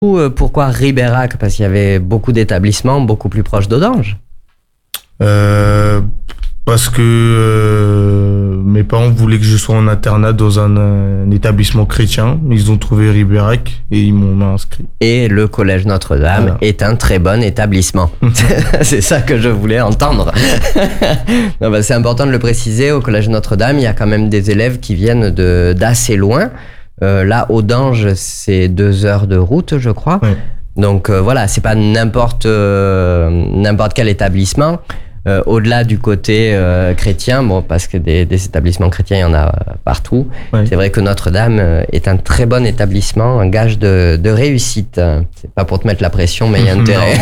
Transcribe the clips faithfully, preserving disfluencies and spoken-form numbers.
Pourquoi Ribérac? Parce qu'il y avait beaucoup d'établissements beaucoup plus proches d'Audange. Euh, parce que euh, mes parents voulaient que je sois en internat dans un, un établissement chrétien. Ils ont trouvé Ribérac et ils m'ont inscrit. Et le Collège Notre-Dame voilà. est un très bon établissement. C'est ça que je voulais entendre. Non, bah, c'est important de le préciser. Au Collège Notre-Dame, il y a quand même des élèves qui viennent de, d'assez loin. Euh, là, Audange, c'est deux heures de route, je crois. Ouais. Donc euh, voilà, c'est pas n'importe euh, n'importe quel établissement. Euh, au-delà du côté euh, chrétien, bon, parce que des, des établissements chrétiens, il y en a partout. Ouais. C'est vrai que Notre-Dame est un très bon établissement, un gage de, de réussite. C'est pas pour te mettre la pression, mais il y a intérêt.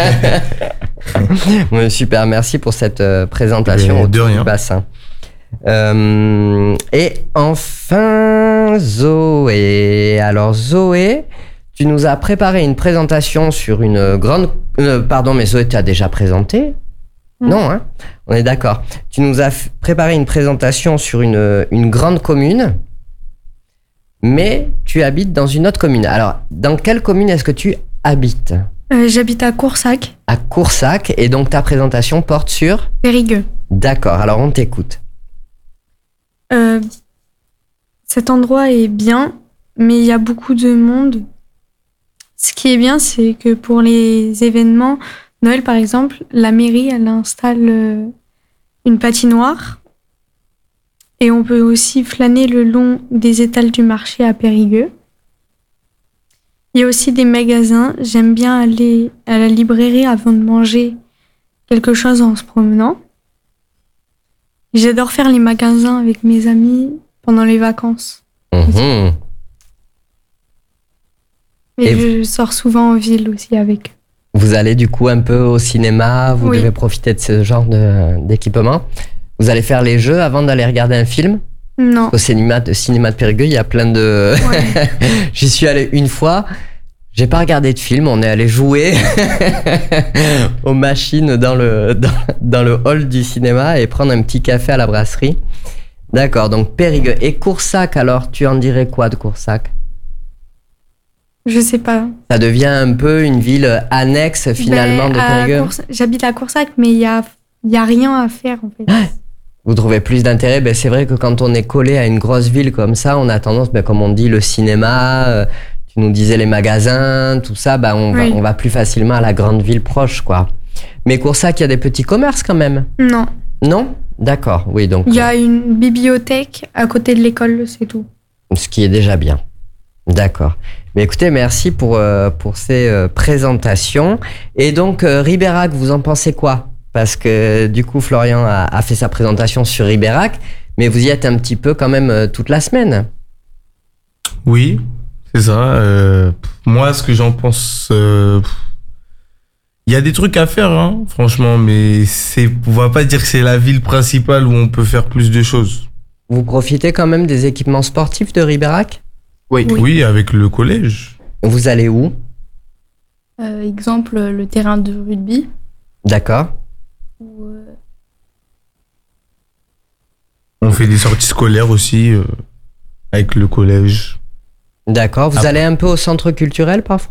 Bon, super, merci pour cette euh, présentation de autour rien. Du bassin. Euh, et enfin, Zoé. Alors Zoé, tu nous as préparé une présentation sur une grande... Euh, pardon, mais Zoé, tu as déjà présenté ? Mmh. Non, hein ? On est d'accord. Tu nous as f- préparé une présentation sur une, une grande commune, mais tu habites dans une autre commune. Alors, dans quelle commune est-ce que tu habites ? euh, J'habite à Coursac. À Coursac, et donc ta présentation porte sur ? Périgueux. D'accord, alors on t'écoute. Euh, cet endroit est bien, mais il y a beaucoup de monde. Ce qui est bien, c'est que pour les événements, Noël par exemple, la mairie, elle installe une patinoire et on peut aussi flâner le long des étals du marché à Périgueux. Il y a aussi des magasins. J'aime bien aller à la librairie avant de manger quelque chose en se promenant. J'adore faire les magasins avec mes amis pendant les vacances. Mmh. Et, et je sors souvent en ville aussi avec eux. Vous allez du coup un peu au cinéma, vous oui. devez profiter de ce genre de, d'équipement. Vous allez faire les jeux avant d'aller regarder un film ? Non. Au cinéma de, cinéma de Périgueux, il y a plein de... Ouais. J'y suis allé une fois, j'ai pas regardé de film, on est allé jouer aux machines dans le, dans, dans le hall du cinéma et prendre un petit café à la brasserie. D'accord, donc Périgueux. Et Coursac, alors, tu en dirais quoi de Coursac ? Je sais pas. Ça devient un peu une ville annexe finalement ben, de Périgueux. Cours... J'habite à Coursac, mais il y a, y a rien à faire en fait. Vous trouvez plus d'intérêt ? Ben, c'est vrai que quand on est collé à une grosse ville comme ça, on a tendance, ben, comme on dit, le cinéma, euh, tu nous disais les magasins, tout ça, ben, on, oui. va, on va plus facilement à la grande ville proche, quoi. Mais Coursac, il y a des petits commerces quand même ? Non. Non ? D'accord, oui. Donc. Il y a une bibliothèque à côté de l'école, c'est tout. Ce qui est déjà bien. D'accord. Mais écoutez, merci pour, euh, pour ces euh, présentations. Et donc, euh, Ribérac, vous en pensez quoi ? Parce que du coup, Florian a, a fait sa présentation sur Ribérac, mais vous y êtes un petit peu quand même euh, toute la semaine. Oui, c'est ça. Euh, moi, ce que j'en pense... Euh, il y a des trucs à faire, hein, franchement, mais c'est, on va pas dire que c'est la ville principale où on peut faire plus de choses. Vous profitez quand même des équipements sportifs de Ribérac ? Oui. oui, oui, avec le collège. Vous allez où ? euh, Exemple, le terrain de rugby. D'accord. Ou, euh... On fait des sorties scolaires aussi euh, avec le collège. D'accord. Vous Après. allez un peu au centre culturel parfois ?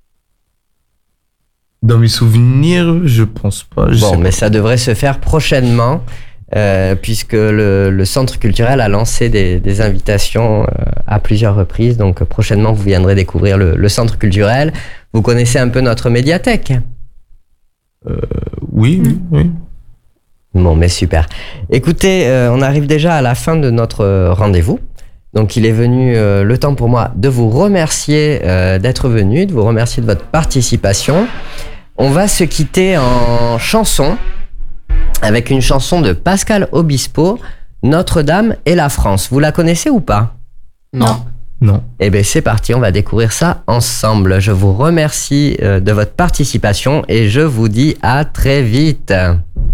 Dans mes souvenirs, je pense pas. Je bon, mais pas. ça devrait se faire prochainement. Euh, puisque le, le centre culturel a lancé des, des invitations euh, à plusieurs reprises. Donc prochainement, vous viendrez découvrir le, le centre culturel. Vous connaissez un peu notre médiathèque ? euh, Oui, oui, oui. Bon, mais super. Écoutez, euh, on arrive déjà à la fin de notre rendez-vous. Donc il est venu euh, le temps pour moi de vous remercier euh, d'être venu, de vous remercier de votre participation. On va se quitter en chanson. Avec une chanson de Pascal Obispo, Notre-Dame et la France. Vous la connaissez ou pas ? Non. Non. Eh bien, c'est parti, on va découvrir ça ensemble. Je vous remercie de votre participation et je vous dis à très vite.